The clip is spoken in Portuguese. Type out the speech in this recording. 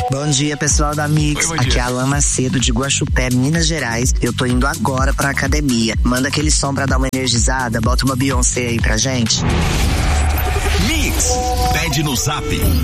Bom dia, pessoal da Mix. Oi, aqui é a Alan Macedo de Guaxupé, Minas Gerais. Eu tô indo agora pra academia. Manda aquele som pra dar uma energizada. Bota uma Beyoncé aí pra gente. Mix. Pede no Zap